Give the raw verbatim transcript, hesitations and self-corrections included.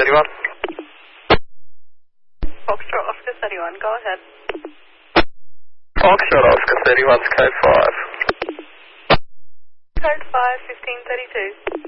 thirty-one. Foxtrot Oscar thirty-one, go ahead. Foxtrot Oscar thirty-one, code five. Code five, fifteen thirty-two.